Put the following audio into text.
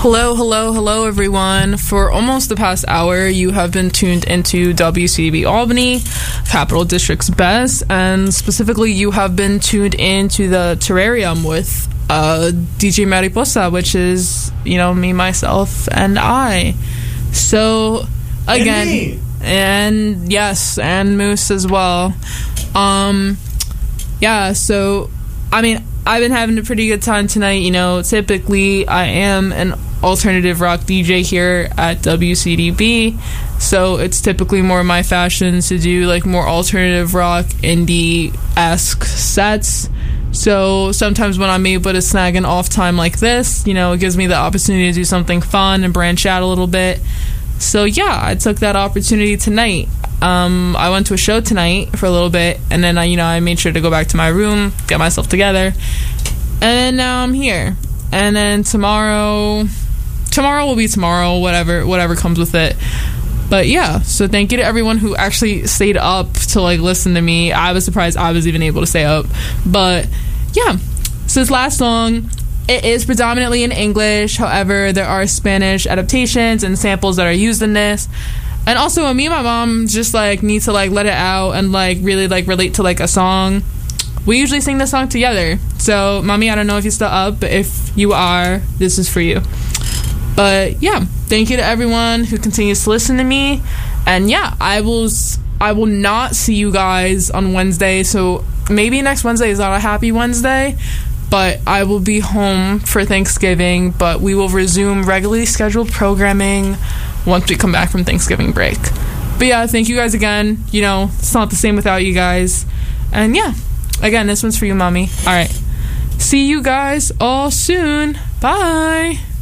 Hello, everyone. For almost the past hour, you have been tuned into WCB Albany, Capital District's best, and specifically, you have been tuned into the Terrarium with DJ Mariposa, which is, me, myself, and I. So, again, and yes, and Moose as well. So, I've been having a pretty good time tonight. Typically I am an alternative rock DJ here at WCDB, so it's typically more my fashion to do more alternative rock, indie-esque sets. So sometimes when I'm able to snag an off time like this, it gives me the opportunity to do something fun and branch out a little bit. So yeah, I took that opportunity tonight. I went to a show tonight for a little bit, and then I made sure to go back to my room, get myself together, and then now I'm here. And then tomorrow will be tomorrow, whatever comes with it. But yeah, so thank you to everyone who actually stayed up to listen to me. I was surprised I was even able to stay up. But yeah, so this last song, it is predominantly in English. However, there are Spanish adaptations and samples that are used in this. And also, me and my mom just need to let it out and really relate to a song. We usually sing this song together. So, Mommy, I don't know if you're still up, but if you are, this is for you. But yeah, thank you to everyone who continues to listen to me. And yeah, I will not see you guys on Wednesday. So maybe next Wednesday is not a happy Wednesday, but I will be home for Thanksgiving. But we will resume regularly scheduled programming once we come back from Thanksgiving break. But yeah, thank you guys again. It's not the same without you guys. And yeah, again, this one's for you, Mommy. All right. See you guys all soon. Bye.